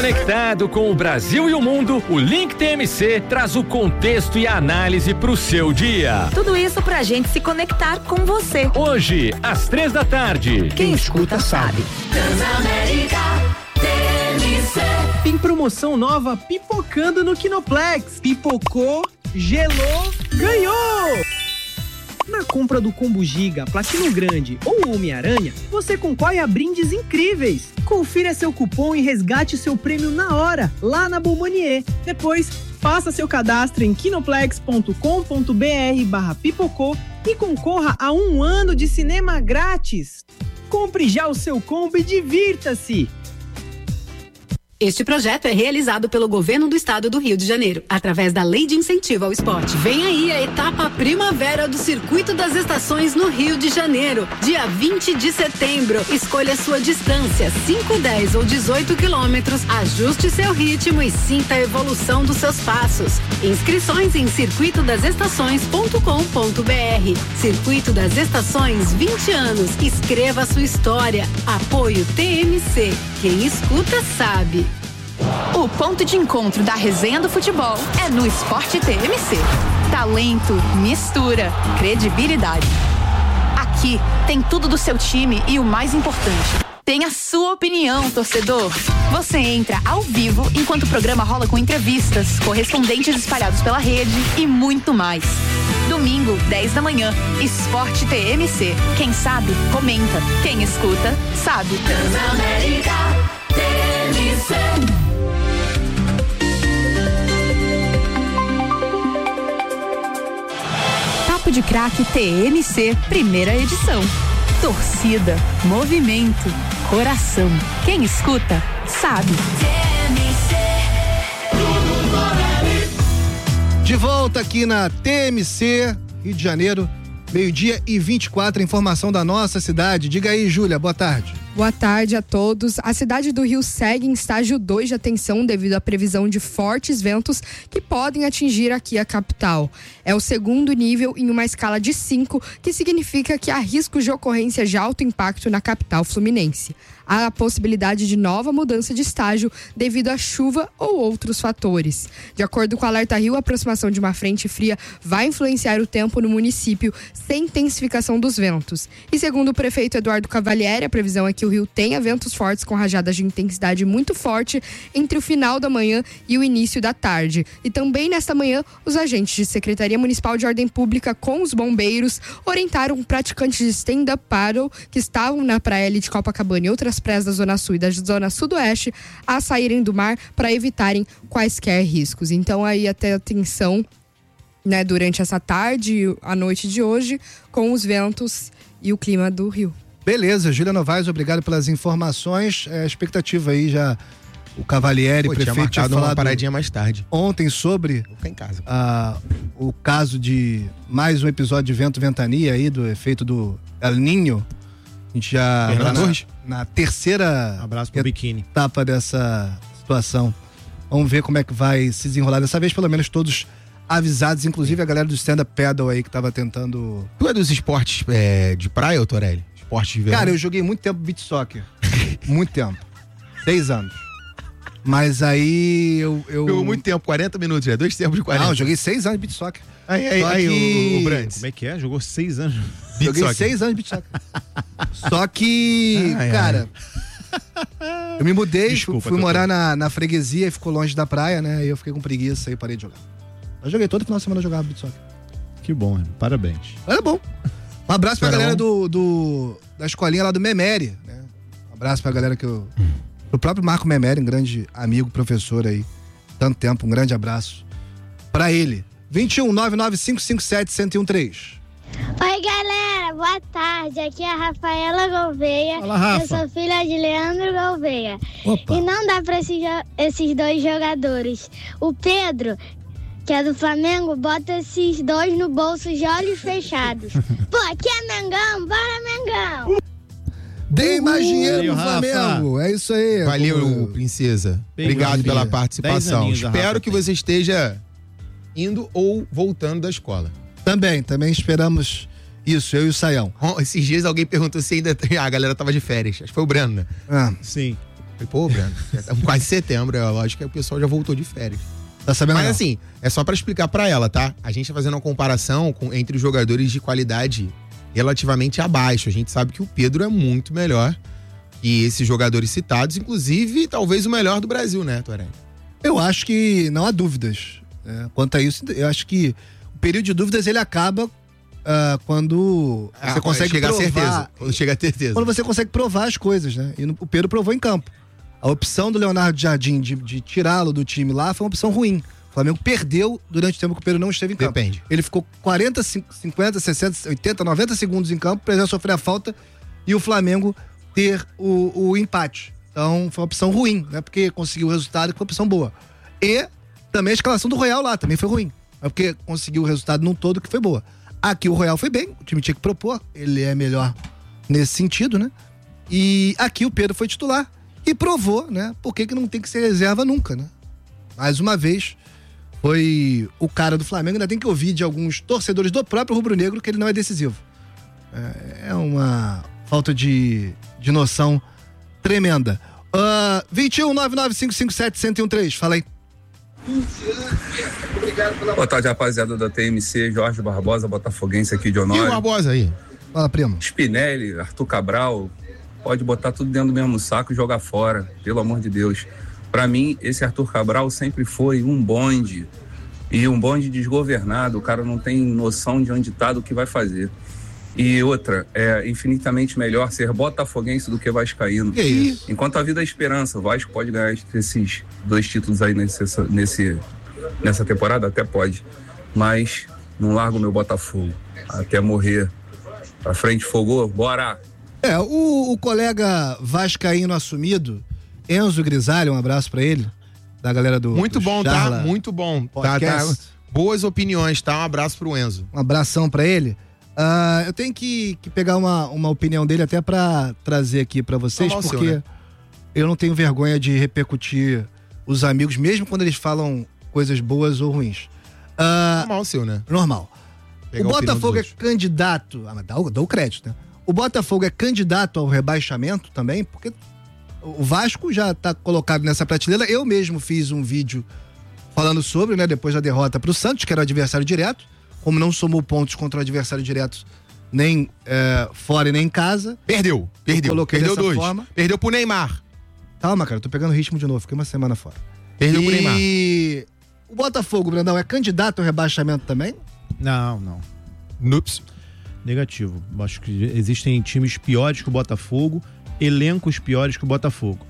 Conectado com o Brasil e o mundo, o Link TMC traz o contexto e a análise para o seu dia. Tudo isso pra gente se conectar com você. Hoje, às 3 da tarde. Quem escuta sabe. Transamérica TMC. Tem promoção nova pipocando no Kinoplex. Pipocou, gelou, ganhou! Na compra do Combo Giga, Platino Grande ou Homem-Aranha, você concorre a brindes incríveis. Confira seu cupom e resgate seu prêmio na hora, lá na Bomanier. Depois, faça seu cadastro em kinoplex.com.br/pipocô e concorra a 1 ano de cinema grátis. Compre já o seu combo e divirta-se! Este projeto é realizado pelo Governo do Estado do Rio de Janeiro, através da Lei de Incentivo ao Esporte. Vem aí a etapa Primavera do Circuito das Estações no Rio de Janeiro, dia 20 de setembro. Escolha sua distância, 5, 10 ou 18 quilômetros, ajuste seu ritmo e sinta a evolução dos seus passos. Inscrições em circuitodasestações.com.br. Circuito das Estações, 20 anos. Escreva sua história. Apoio TMC. Quem escuta sabe. O ponto de encontro da resenha do futebol é no Esporte TMC. Talento, mistura, credibilidade. Aqui tem tudo do seu time e o mais importante, tem a sua opinião, torcedor. Você entra ao vivo enquanto o programa rola com entrevistas, correspondentes espalhados pela rede e muito mais. Domingo, 10 da manhã, Esporte TMC. Quem sabe, comenta. Quem escuta, sabe. Transamérica TMC. Papo de Craque TMC, primeira edição. Torcida, movimento, coração. Quem escuta, sabe. De volta aqui na TMC, Rio de Janeiro, 12h24, informação da nossa cidade. Diga aí, Júlia, boa tarde. Boa tarde a todos. A cidade do Rio segue em estágio 2 de atenção devido à previsão de fortes ventos que podem atingir aqui a capital. É o segundo nível em uma escala de 5, que significa que há riscos de ocorrência de alto impacto na capital fluminense. Há a possibilidade de nova mudança de estágio devido à chuva ou outros fatores. De acordo com o Alerta Rio, a aproximação de uma frente fria vai influenciar o tempo no município sem intensificação dos ventos. E segundo o prefeito Eduardo Cavalieri, a previsão é que o Rio tenha ventos fortes com rajadas de intensidade muito forte entre o final da manhã e o início da tarde. E também nesta manhã, os agentes de Secretaria Municipal de Ordem Pública com os bombeiros orientaram praticantes de stand-up paddle que estavam na praia de Copacabana e outras praias da Zona Sul e da Zona Sudoeste a saírem do mar para evitarem quaisquer riscos. Então aí até atenção, né, durante essa tarde, a noite de hoje, com os ventos e o clima do Rio. Beleza, Júlia Novaes, obrigado pelas informações. A expectativa aí já, o Cavalieri, prefeito, tinha falado uma paradinha mais tarde ontem sobre vou ficar em casa. O caso de mais um episódio de vento-ventania aí, do efeito do El Niño. A gente já na terceira etapa dessa situação. Vamos ver como é que vai se desenrolar dessa vez, pelo menos todos avisados, inclusive a galera do stand-up paddle aí que tava tentando... Tu é dos esportes de praia, Torelli? Esportes de verão? Cara, eu joguei muito tempo beach soccer. Muito tempo. 6 anos. Mas aí eu... Jogou muito tempo, 40 minutos, 2 tempos de 40. Não, eu joguei 6 anos de beach soccer. Aí, o Brandt. Como é que é? Jogou 6 anos? Joguei 6 anos de beach soccer. Só que, cara... Eu me mudei, fui morar na freguesia e ficou longe da praia, né? Aí eu fiquei com preguiça e parei de jogar. Eu joguei todo final de semana, eu jogava beach soccer. Que bom, parabéns. Era bom. Um abraço pra galera da escolinha lá do Memeri, né? Um abraço pra galera o próprio Marco Memeri, um grande amigo, professor aí. Tanto tempo, um grande abraço pra ele. 21-99557-1013. Oi, galera, boa tarde. Aqui é a Rafaela Gouveia. Olá, Rafa. Eu sou filha de Leandro Gouveia. Opa. E não dá pra esses dois jogadores. O Pedro, que é do Flamengo, bota esses dois no bolso de olhos fechados. Pô, aqui é Mengão, bora Mengão! Dei mais dinheiro no Flamengo, é isso aí. Valeu, princesa. Obrigado pela participação. Espero que você esteja indo ou voltando da escola. Também esperamos isso, eu e o Saião. Esses dias alguém perguntou se ainda a galera tava de férias. Acho que foi o Breno, né? Sim. Falei, pô, Breno, estamos quase setembro, é lógico que o pessoal já voltou de férias. Tá sabendo? Mas não? assim, é só pra explicar pra ela, tá? A gente tá fazendo uma comparação entre os jogadores de qualidade relativamente abaixo. A gente sabe que o Pedro é muito melhor que esses jogadores citados, inclusive talvez o melhor do Brasil, né, Torelli? Eu acho que não há dúvidas. Quanto a isso, eu acho que o período de dúvidas ele acaba quando você consegue chega provar. A certeza. Quando chega a certeza. Quando você consegue provar as coisas, né? E o Pedro provou em campo. A opção do Leonardo Jardim de tirá-lo do time lá foi uma opção ruim. O Flamengo perdeu durante o tempo que o Pedro não esteve em campo. Depende. Ele ficou 40, 50, 60, 80, 90 segundos em campo para ele sofrer a falta e o Flamengo ter o empate. Então foi uma opção ruim, né? Porque conseguiu o resultado, que foi uma opção boa. E também a escalação do Royal lá também foi ruim. É porque conseguiu o resultado num todo que foi boa. Aqui o Royal foi bem, o time tinha que propor, ele é melhor nesse sentido, né? E aqui o Pedro foi titular e provou, né? Por que não tem que ser reserva nunca, né? Mais uma vez, foi o cara do Flamengo. Ainda tem que ouvir de alguns torcedores do próprio rubro-negro que ele não é decisivo. É uma falta de noção tremenda. 21 99557 1013, fala aí. Boa tarde, rapaziada da TMC, Jorge Barbosa, botafoguense aqui de Honório. E o Barbosa aí? Fala, primo. Spinelli, Arthur Cabral, pode botar tudo dentro do mesmo saco e jogar fora, pelo amor de Deus. Pra mim, esse Arthur Cabral sempre foi um bonde, e um bonde desgovernado, o cara não tem noção de onde tá, do que vai fazer. E outra, é infinitamente melhor ser botafoguense do que vascaíno. Que isso? Enquanto a vida é esperança, o Vasco pode ganhar esses 2 títulos aí nessa temporada, até pode. Mas não largo meu Botafogo até morrer. Pra frente, fogou, bora! O colega vascaíno assumido, Enzo Grisalho, um abraço pra ele, da galera do Muito bom, Charla tá? Muito bom. Tá. Boas opiniões, tá? Um abraço pro Enzo. Um abração pra ele. Eu tenho que pegar uma opinião dele até pra trazer aqui pra vocês, porque seu, né? eu não tenho vergonha de repercutir os amigos, mesmo quando eles falam coisas boas ou ruins. Normal seu, né? Normal. Pegar O Botafogo é dos candidato, mas dá o crédito, né? O Botafogo é candidato ao rebaixamento também, porque o Vasco já tá colocado nessa prateleira. Eu mesmo fiz um vídeo falando sobre, né, depois da derrota pro Santos, que era o adversário direto. Como não somou pontos contra o adversário direto, nem fora e nem em casa. Perdeu. Perdeu 2. Forma. Perdeu pro Neymar. Calma, cara, eu tô pegando ritmo de novo, fiquei uma semana fora. Perdeu pro Neymar. E o Botafogo, Brandão, é candidato ao rebaixamento também? Não. Nups. Negativo. Acho que existem times piores que o Botafogo, elencos piores que o Botafogo.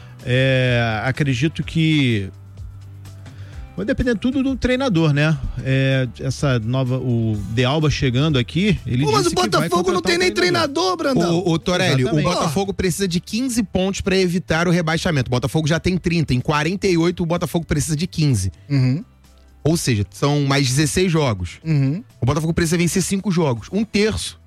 Acredito que vai depender tudo do treinador, né? Essa nova, o De Alba chegando aqui, ele disse mas o Botafogo não tem nem treinador, Brandão. O Torelli, Exatamente. o Botafogo precisa de 15 pontos pra evitar o rebaixamento. O Botafogo já tem 30. Em 48, o Botafogo precisa de 15. Uhum. Ou seja, são mais 16 jogos. Uhum. O Botafogo precisa vencer 5 jogos. Um terço,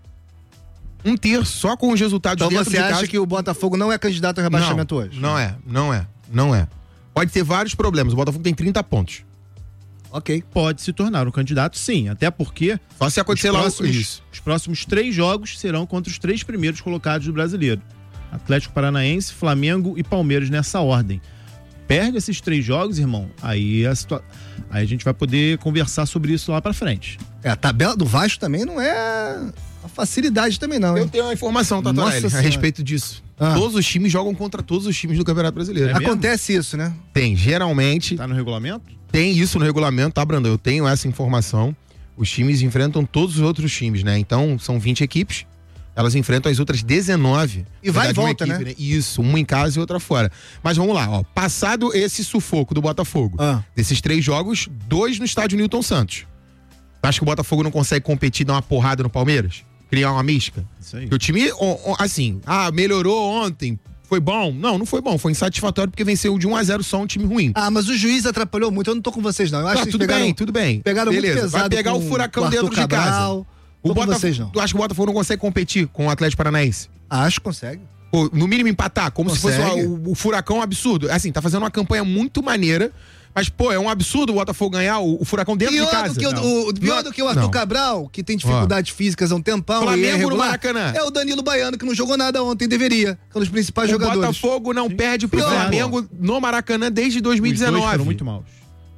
só com os resultados Então dentro você de acha casa. que o Botafogo não é candidato ao rebaixamento hoje? Não é. Pode ter vários problemas. O Botafogo tem 30 pontos. Ok. Pode se tornar um candidato, sim. Até porque Só se acontecer lá isso. os próximos 3 jogos serão contra os 3 primeiros colocados do Brasileiro. Atlético Paranaense, Flamengo e Palmeiras nessa ordem. Perde esses 3 jogos, irmão, aí a gente vai poder conversar sobre isso lá pra frente. A tabela do Vasco também não é uma facilidade também não, hein? Eu tenho uma informação, Tatorelli, a respeito disso. Todos os times jogam contra todos os times do Campeonato Brasileiro. Acontece isso, né? Tem, geralmente. Tá no regulamento? Tem isso no regulamento, tá, Brandão? Eu tenho essa informação. Os times enfrentam todos os outros times, né? Então, são 20 equipes. Elas enfrentam as outras 19. E vai e volta, equipe, né? Isso, uma em casa e outra fora. Mas vamos lá, ó. Passado esse sufoco do Botafogo, desses 3 jogos, 2 no estádio Newton Santos. Acho que o Botafogo não consegue competir, dar uma porrada no Palmeiras? Criar uma mística? Isso aí. O time, assim, melhorou ontem, foi bom? Não foi bom, foi insatisfatório porque venceu de 1-0 só um time ruim. Mas o juiz atrapalhou muito, eu não tô com vocês não. Eu acho que tudo bem. Pegaram beleza, muito pesado. Vai pegar o Furacão dentro de casa. Tu acha que o Botafogo não consegue competir com o Atlético Paranaense? Acho que consegue. No mínimo empatar, como se fosse o Furacão absurdo. Assim, tá fazendo uma campanha muito maneira, Mas, pô, é um absurdo o Botafogo ganhar o Furacão dentro de casa. Pior do que o Arthur Cabral, que tem dificuldades físicas há um tempão. Flamengo no Maracanã. É o Danilo Baiano, que não jogou nada ontem, deveria. Que é um dos principais jogadores. O Botafogo não perde pro Flamengo no Maracanã desde 2019. Os dois foram muito maus.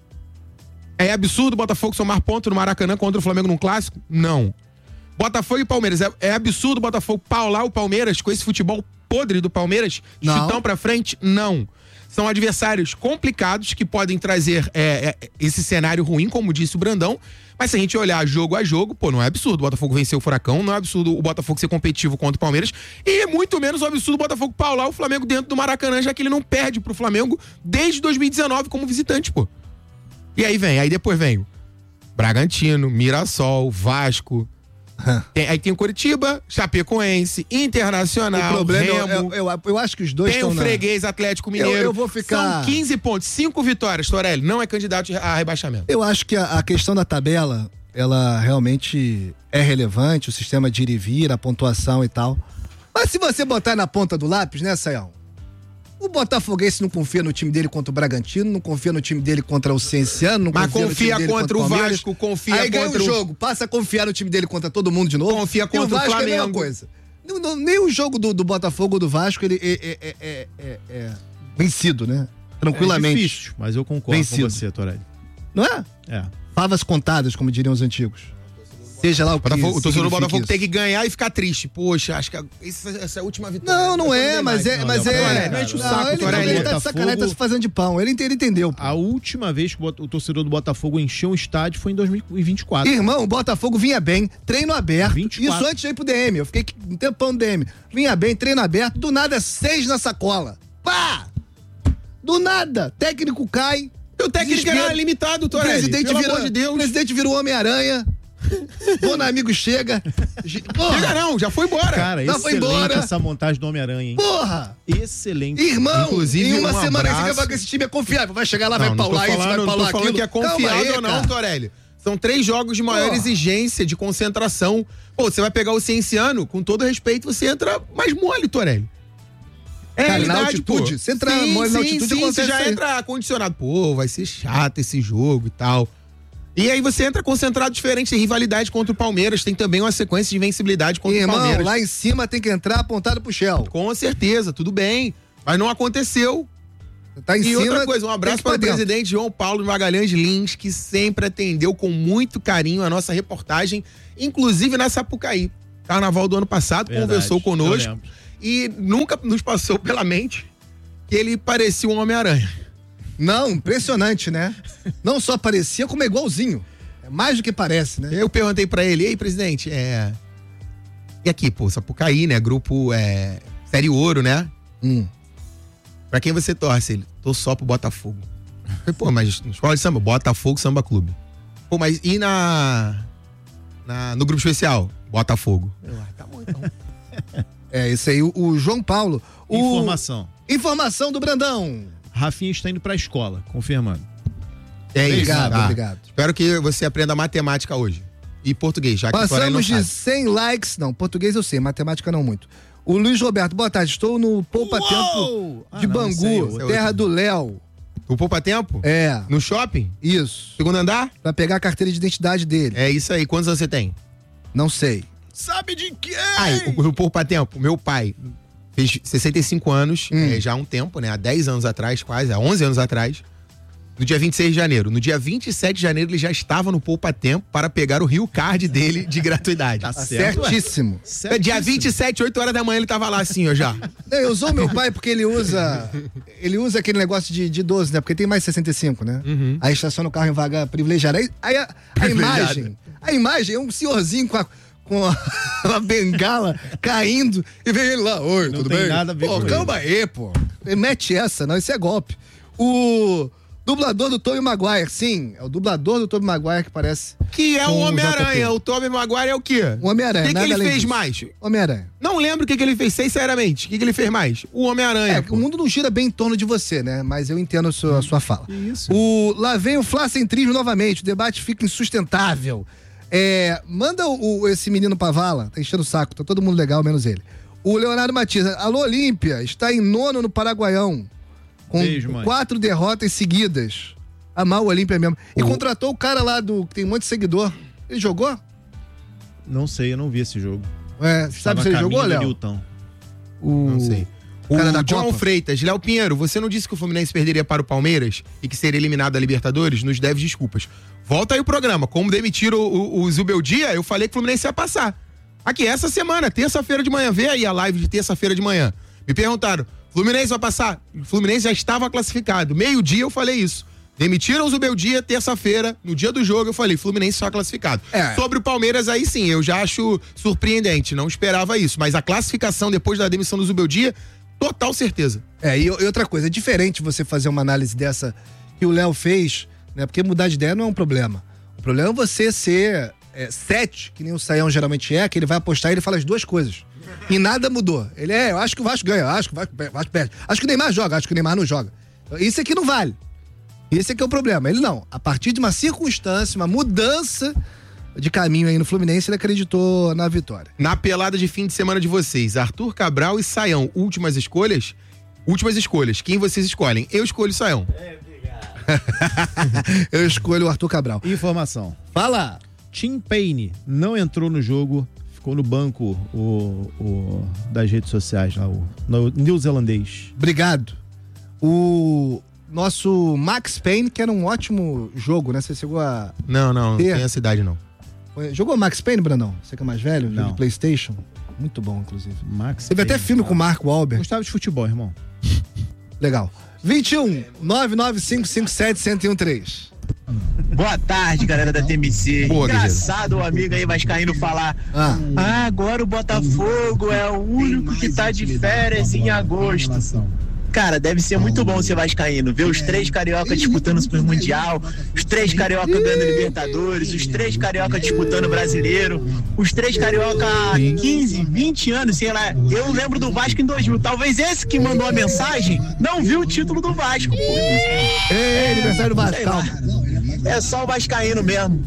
É absurdo o Botafogo somar ponto no Maracanã contra o Flamengo num clássico? Não. Botafogo e Palmeiras. É absurdo o Botafogo paular o Palmeiras com esse futebol podre do Palmeiras? Chutão pra frente? Não. São adversários complicados que podem trazer esse cenário ruim, como disse o Brandão. Mas se a gente olhar jogo a jogo, pô, não é absurdo o Botafogo vencer o Furacão, não é absurdo o Botafogo ser competitivo contra o Palmeiras, e muito menos o absurdo o Botafogo paular o Flamengo dentro do Maracanã, já que ele não perde pro Flamengo desde 2019 como visitante, pô. E aí depois vem o Bragantino, Mirassol, Vasco... aí tem o Curitiba, Chapecoense, Internacional, o problema Remo. Eu acho que os dois tem o Freguês Atlético Mineiro. Eu vou ficar... São 15 pontos, 5 vitórias, Torelli. Não é candidato a rebaixamento. Eu acho que a questão da tabela, ela realmente é relevante, o sistema de ir e vir, a pontuação e tal. Mas se você botar na ponta do lápis, né, Sayão? O Botafoguense não confia no time dele contra o Bragantino, não confia no time dele contra o Cienciano, não confia no time dele contra o Vasco, confia aí ganha o jogo, passa a confiar no time dele contra todo mundo de novo. Confia contra o Flamengo. É a mesma coisa. Nem o jogo do Botafogo ou do Vasco, ele é vencido, né? Tranquilamente. É difícil, mas eu concordo com você, Torelli. Não é? É. Favas contadas, como diriam os antigos. Seja lá o que o torcedor do Botafogo tem que ganhar e ficar triste. Poxa, acho que essa é a última vitória. Não é, mas é. Mexe o saco, Torelli. Ele tá de sacanagem, tá se fazendo de pão. Ele entendeu. A última vez que o torcedor do Botafogo encheu um estádio foi em 2024. Irmão, o Botafogo vinha bem, treino aberto. 24. Isso antes de ir pro DM. Eu fiquei um tempão no DM. Vinha bem, treino aberto. Do nada, 6 na sacola. Pá! Do nada. Técnico cai. O técnico era limitado, Torelli. Pelo amor de Deus. O presidente virou Homem-Aranha. Bom amigo chega. Chega não, já foi embora. Cara, já foi embora. Essa montagem do Homem-Aranha, hein? Porra! Excelente. Inclusive, inclusive em uma semana você vai que esse time é confiável. Vai chegar lá, vai paular isso, vai paular aquilo. Não tô falando que é confiável ou não, Torelli. São 3 jogos de maior exigência, de concentração. Pô, você vai pegar o Cienciano, com todo respeito, você entra mais mole, Torelli. Cara, na altitude, você entra mole na altitude, você já entra condicionado. Pô, vai ser chato esse jogo e tal. E aí você entra concentrado diferente, tem rivalidade contra o Palmeiras, tem também uma sequência de invencibilidade contra o Palmeiras. Lá em cima tem que entrar apontado pro Shell. Com certeza, tudo bem. Mas não aconteceu. Tá em cima, outra coisa, um abraço para o presidente João Paulo Magalhães Lins, que sempre atendeu com muito carinho a nossa reportagem, inclusive na Sapucaí. Carnaval do ano passado, conversou conosco e nunca nos passou pela mente que ele parecia um Homem-Aranha. Não, impressionante, né? Não só parecia, como é igualzinho. É mais do que parece, né? Eu perguntei pra ele, ei, presidente, e aqui, pô, Sapucaí, né? Grupo Série Ouro, né? Pra quem você torce? Ele, tô só pro Botafogo. Eu falei, pô, mas escola de samba? Botafogo Samba Clube. Pô, mas e no grupo especial? Botafogo. Tá bom, então. Isso aí, o João Paulo. Informação do Brandão. Rafinha está indo pra escola, confirmando. Obrigado. Espero que você aprenda matemática hoje. E português, já que passamos de 100 likes. Não, português eu sei, matemática não muito. O Luiz Roberto, boa tarde. Estou no Poupa Tempo de Bangu, terra do Léo. O Poupa Tempo? No shopping? Isso. Segundo andar? Pra pegar a carteira de identidade dele. É isso aí. Quantos anos você tem? Não sei. Sabe de quê? O Poupa Tempo, meu pai fez 65 anos, já há um tempo, né? Há 10 anos atrás, quase, há 11 anos atrás. No dia 26 de janeiro. No dia 27 de janeiro, ele já estava no Poupa Tempo para pegar o Rio Card dele de gratuidade. Tá certíssimo. Dia 27, 8 horas da manhã, ele tava lá assim, ó, já. Eu usou meu pai porque ele usa aquele negócio de idoso, né? Porque tem mais 65, né? Aí estaciona o carro em vaga privilegiada. Aí a imagem é um senhorzinho com a bengala caindo e vem ele lá, oi, não tudo tem bem? Nada a ver pô, calma aí, pô. Mete essa, não, isso é golpe. O dublador do Tobey Maguire, sim, é o dublador do Tobey Maguire que parece... Que é o Homem-Aranha, o Tobey Maguire é o quê? O Homem-Aranha, O que ele fez mais? Homem-Aranha. Não lembro o que ele fez, sinceramente. O que ele fez mais? O Homem-Aranha. O mundo não gira bem em torno de você, né? Mas eu entendo a sua fala. Isso. Lá vem o flacentrismo novamente, o debate fica insustentável. Manda esse menino pra vala, tá enchendo o saco, tá todo mundo legal, menos ele. O Leonardo Matias, alô Olímpia, está em 9º no Paraguaião, com 4 derrotas seguidas. Amar o Olímpia mesmo. E contratou o cara lá que tem um monte de seguidor. Ele jogou? Não sei, eu não vi esse jogo. Sabe se ele jogou, Léo? Não sei. O cara da João Copa? Freitas, Léo Pinheiro, você não disse que o Fluminense perderia para o Palmeiras e que seria eliminado da Libertadores? Nos deve desculpas. Volta aí o programa. Como demitiram o Zubeldia, eu falei que o Fluminense ia passar. Aqui, essa semana, terça-feira de manhã. Vê aí a live de terça-feira de manhã. Me perguntaram, Fluminense vai passar? O Fluminense já estava classificado. Meio-dia eu falei isso. Demitiram o Zubeldia, terça-feira, no dia do jogo, eu falei, Fluminense só classificado. Sobre o Palmeiras, aí sim, eu já acho surpreendente, não esperava isso. Mas a classificação depois da demissão do Zubeldia, total certeza. E outra coisa, é diferente você fazer uma análise dessa que o Léo fez, né? Porque mudar de ideia não é um problema. O problema é você ser 7, que nem o Saião geralmente que ele vai apostar e ele fala as duas coisas. E nada mudou. Ele eu acho que o Vasco ganha, acho que o Vasco perde. Acho que o Neymar joga, acho que o Neymar não joga. Isso aqui não vale. Esse aqui é o problema. Ele não. A partir de uma circunstância, uma mudança de caminho aí no Fluminense, ele acreditou na vitória. Na pelada de fim de semana de vocês, Arthur Cabral e Saião, últimas escolhas? Últimas escolhas. Quem vocês escolhem? Eu escolho o Saião. Eu escolho o Arthur Cabral. Informação. Fala! Tim Payne não entrou no jogo, ficou no banco das redes sociais lá, o neozelandês. Obrigado. O nosso Max Payne, que era um ótimo jogo, né? Você chegou a... Não tem essa idade, não. Jogou Max Payne, Brandão? Você que é mais velho? Não. De PlayStation? Muito bom, inclusive. Max Teve Payne, até filme com o Mark Wahlberg. Gostava de futebol, irmão. Legal. 21 99557-1013. Boa tarde, galera da TMC. Boa, engraçado o amigo aí vascaíno falar agora o Botafogo é o único que tá de férias em agosto. Cara, deve ser muito bom ser vascaíno, ver os 3 carioca disputando o Super Mundial, os 3 carioca ganhando Libertadores, os 3 carioca disputando Brasileiro, os 3 carioca há 15, 20 anos, sei lá. Eu lembro do Vasco em 2000. Talvez esse que mandou a mensagem não viu o título do Vasco, pô. Aniversário do Vasco, calma. É só o vascaíno mesmo.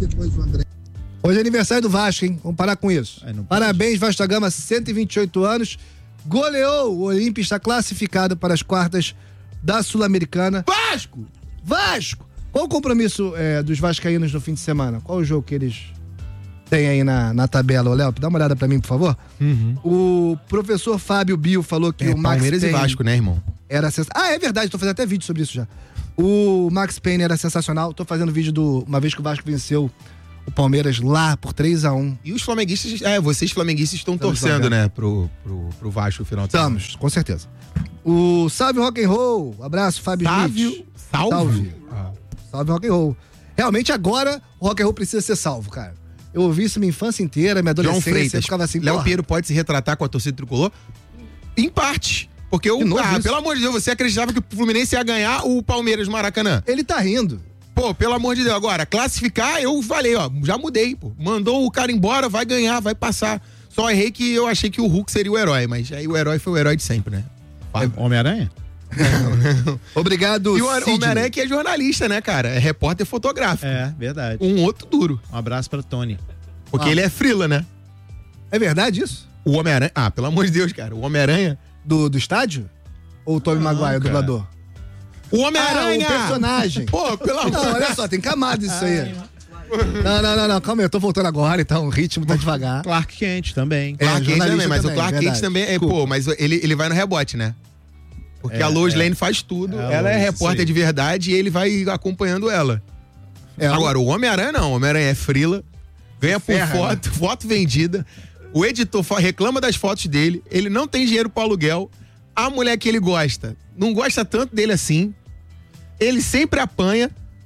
Hoje é aniversário do Vasco, hein? Vamos parar com isso. Parabéns, Vasco da Gama, 128 anos. Goleou, o Olímpia está classificado para as quartas da Sul-Americana. Vasco! Qual o compromisso dos vascaínos no fim de semana? Qual o jogo que eles têm aí na tabela, Léo? Dá uma olhada pra mim, por favor. O professor Fábio Bio falou que o Max Palmeiras Payne e Vasco, né, irmão? Era é verdade, tô fazendo até vídeo sobre isso já. O Max Payne era sensacional. Tô fazendo vídeo uma vez que o Vasco venceu o Palmeiras lá por 3-1. E os flamenguistas, vocês flamenguistas estão torcendo, né, pro Vasco no final de semana. Estamos, com certeza. O Salve Rock and Roll, abraço, Fábio Smith. Salve Rock and Roll. Realmente agora o Rock and Roll precisa ser salvo, cara. Eu ouvi isso minha infância inteira, minha adolescência. João Freitas, eu ficava assim, Léo Pinheiro pode se retratar com a torcida tricolor? Em parte. Porque pelo amor de Deus, você acreditava que o Fluminense ia ganhar o Palmeiras no Maracanã? Ele tá rindo. Pô, pelo amor de Deus, agora, classificar, eu falei, já mudei, pô. Mandou o cara embora, vai ganhar, vai passar. Só errei que eu achei que o Hulk seria o herói, mas aí o herói foi o herói de sempre, né? Homem-Aranha? Obrigado, E o Homem-Aranha que é jornalista, né, cara? É repórter fotográfico. É, verdade. Um outro duro. Um abraço pra Tony. Porque ele é frila, né? É verdade isso? O Homem-Aranha... pelo amor de Deus, cara. O Homem-Aranha... Do estádio? Ou o Tobey Maguire, o dublador? O Homem-Aranha! O personagem. Pô, pelo amor de Deus. Não, olha só, tem camadas isso aí. Não, calma aí, eu tô voltando agora, então o ritmo tá devagar. Clark Kent também. Clark Kent também, mas o Clark Kent também mas ele vai no rebote, né? Porque a Lois Lane faz tudo, ela é repórter de verdade e ele vai acompanhando ela. Agora, o Homem-Aranha não, o Homem-Aranha é frila, ganha por foto vendida, o editor reclama das fotos dele, ele não tem dinheiro pro aluguel, a mulher que ele gosta não gosta tanto dele assim, ele sempre apanha.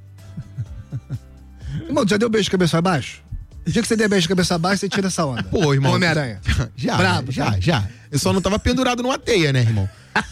Irmão, já deu beijo de cabeça abaixo? O dia que você der beijo de cabeça abaixo, você tira essa onda. Pô, irmão. Homem-Aranha. Já. Brabo, já. Eu só não tava pendurado numa teia, né, irmão?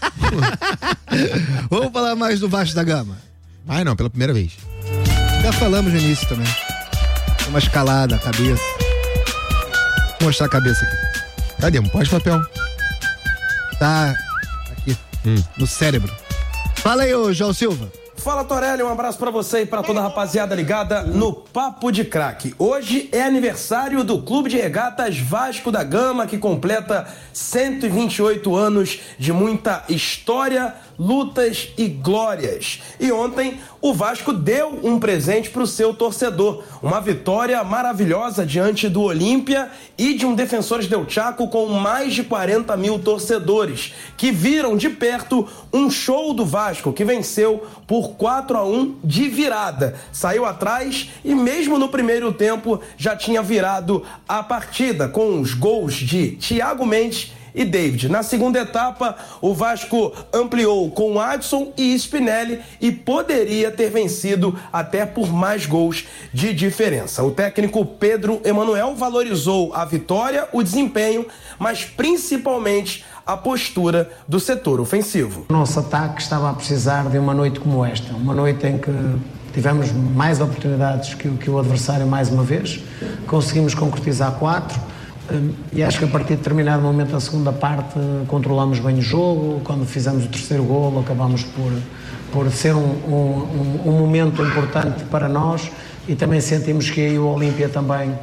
Vamos falar mais do Vasco da Gama. Vai não, pela primeira vez. Já falamos no início também. Uma escalada, a cabeça. Vou mostrar a cabeça aqui. Cadê? Pode papel. Tá aqui, no cérebro. Fala aí, ô João Silva. Fala, Torelli, um abraço pra você e pra toda a rapaziada ligada no Papo de Craque. Hoje é aniversário do Clube de Regatas Vasco da Gama, que completa 128 anos de muita história lutas e glórias. E ontem o Vasco deu um presente para o seu torcedor. Uma vitória maravilhosa diante do Olímpia e de um Defensores del Chaco com mais de 40 mil torcedores, que viram de perto um show do Vasco, que venceu por 4-1 de virada. Saiu atrás e mesmo no primeiro tempo já tinha virado a partida com os gols de Thiago Mendes e David. Na segunda etapa, o Vasco ampliou com Adson e Spinelli e poderia ter vencido até por mais gols de diferença. O técnico Pedro Emanuel valorizou a vitória, o desempenho, mas principalmente a postura do setor ofensivo. O nosso ataque estava a precisar de uma noite como esta, uma noite em que tivemos mais oportunidades que o adversário mais uma vez, conseguimos concretizar 4. E acho que a partir de determinado momento da segunda parte controlamos bem o jogo. Quando fizemos o terceiro golo acabamos por ser um momento importante para nós, e também sentimos que aí o Olímpia também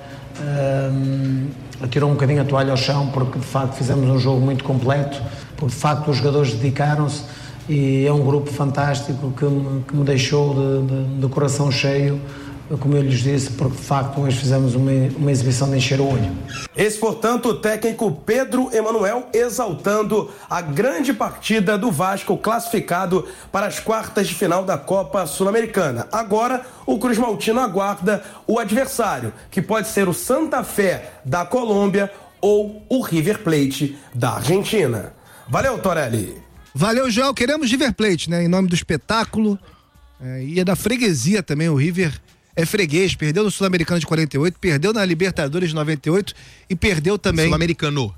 tirou um bocadinho a toalha ao chão, porque de facto fizemos um jogo muito completo, porque de facto os jogadores dedicaram-se e é um grupo fantástico que me deixou de coração cheio, como eu lhes disse, porque de facto hoje fizemos uma exibição de encher o olho. Esse, portanto, o técnico Pedro Emanuel exaltando a grande partida do Vasco, classificado para as quartas de final da Copa Sul-Americana. Agora, o Cruz Maltino aguarda o adversário, que pode ser o Santa Fé da Colômbia ou o River Plate da Argentina. Valeu, Torelli. Valeu, João. Queremos River Plate, né? Em nome do espetáculo. E é da freguesia também, o River é freguês, perdeu no Sul-Americano de 48, perdeu na Libertadores de 98 e perdeu também... Sul-Americano.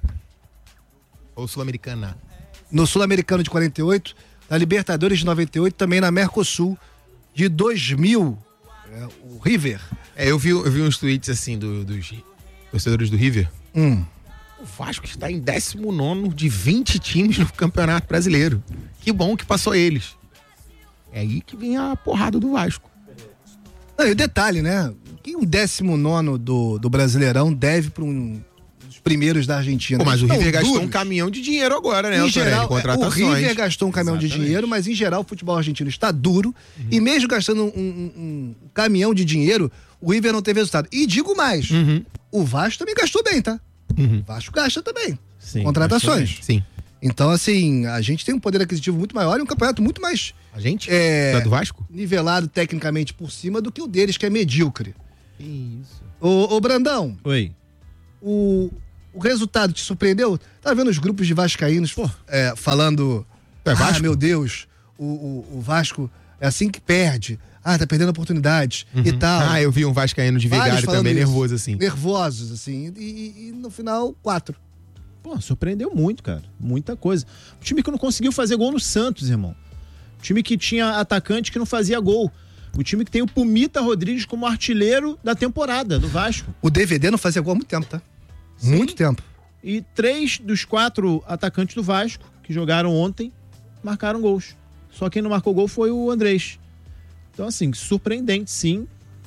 Ou Sul-Americana. No Sul-Americano de 48, na Libertadores de 98, também na Mercosul de 2000, o River. Eu vi uns tweets assim dos torcedores do River. O Vasco está em 19º de 20 times no Campeonato Brasileiro. Que bom que passou eles. É aí que vem a porrada do Vasco. Não, e o detalhe, né? Quem o 19º do Brasileirão deve para um dos primeiros da Argentina? Pô, mas o River gastou um caminhão de dinheiro agora, né? Em geral, contratações. O River gastou um caminhão de dinheiro, mas em geral o futebol argentino está duro. E mesmo gastando um caminhão de dinheiro, o River não teve resultado. E digo mais, o Vasco também gastou bem, tá? O Vasco gasta também. Sim, contratações. Sim. Então, assim, a gente tem um poder aquisitivo muito maior e um campeonato muito mais... A gente? Do Vasco? Nivelado tecnicamente por cima do que o deles, que é medíocre. Isso. Ô Brandão. Oi. O resultado te surpreendeu? Tá vendo os grupos de vascaínos falando... Vasco? Meu Deus, o Vasco é assim que perde. Tá perdendo oportunidades e tal. Eu vi um vascaíno de Vigário também nervoso, assim. Nervosos, assim. E no final, 4. Pô, surpreendeu muito, cara. Muita coisa. O time que não conseguiu fazer gol no Santos, irmão. O time que tinha atacante que não fazia gol. O time que tem o Pumita Rodrigues como artilheiro da temporada do Vasco. O DVD não fazia gol há muito tempo, tá? Sim. Muito tempo. E 3 dos 4 atacantes do Vasco, que jogaram ontem, marcaram gols. Só quem não marcou gol foi o Andrés. Então, assim, surpreendente, sim.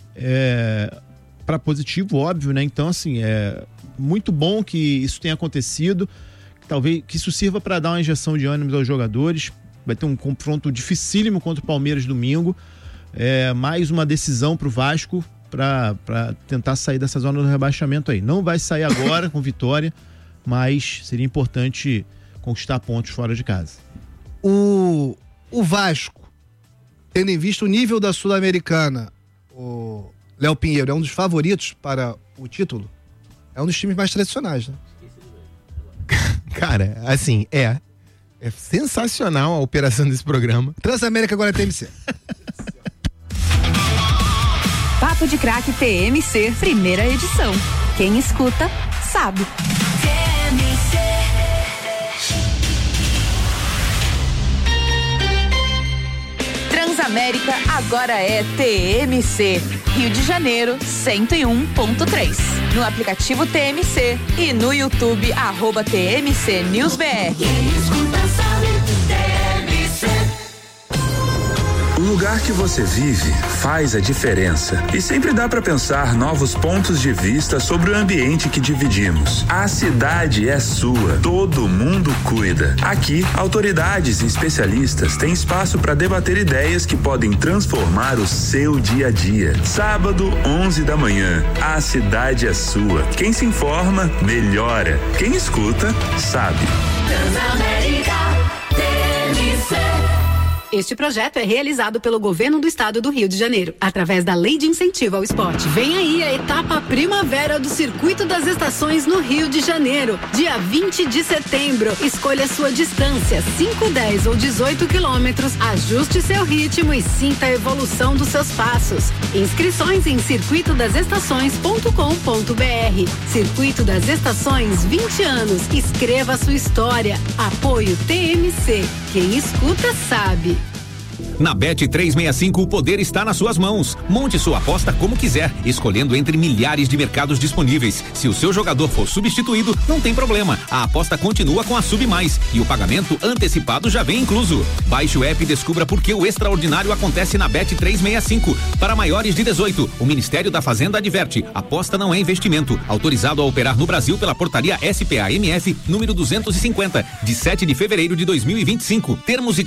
Para positivo, óbvio, né? Então, assim, é muito bom que isso tenha acontecido. Talvez que isso sirva para dar uma injeção de ânimos aos jogadores. Vai ter um confronto dificílimo contra o Palmeiras domingo. Mais uma decisão pro Vasco para tentar sair dessa zona do rebaixamento aí. Não vai sair agora com vitória, mas seria importante conquistar pontos fora de casa. O Vasco, tendo em vista o nível da Sul-Americana, o Léo Pinheiro é um dos favoritos para o título? É um dos times mais tradicionais, né? Cara, assim, é sensacional a operação desse programa. Transamérica agora é TMC. Papo de Craque TMC, primeira edição. Quem escuta, sabe. Transamérica agora é TMC. Rio de Janeiro, 101.3. No aplicativo TMC e no YouTube, @TMC News BR. Quem escuta sabe, TMC. lugar que você vive faz a diferença. E sempre dá para pensar novos pontos de vista sobre o ambiente que dividimos. A cidade é sua, todo mundo cuida. Aqui, autoridades e especialistas têm espaço para debater ideias que podem transformar o seu dia a dia. Sábado, 11 da manhã. A cidade é sua. Quem se informa, melhora. Quem escuta, sabe. Transamérica TMC. Este projeto é realizado pelo Governo do Estado do Rio de Janeiro, através da Lei de Incentivo ao Esporte. Vem aí a etapa Primavera do Circuito das Estações no Rio de Janeiro, dia 20 de setembro. Escolha sua distância, 5, 10 ou 18 quilômetros, ajuste seu ritmo e sinta a evolução dos seus passos. Inscrições em circuitodasestações.com.br. Circuito das Estações, 20 anos. Escreva sua história. Apoio TMC. Quem escuta sabe. Na Bet365 o poder está nas suas mãos. Monte sua aposta como quiser, escolhendo entre milhares de mercados disponíveis. Se o seu jogador for substituído, não tem problema. A aposta continua com a Sub Mais e o pagamento antecipado já vem incluso. Baixe o app e descubra por que o extraordinário acontece na Bet365. Para maiores de 18, o Ministério da Fazenda adverte: aposta não é investimento. Autorizado a operar no Brasil pela portaria SPA-MF número 250, de 7 de fevereiro de 2025. Termos e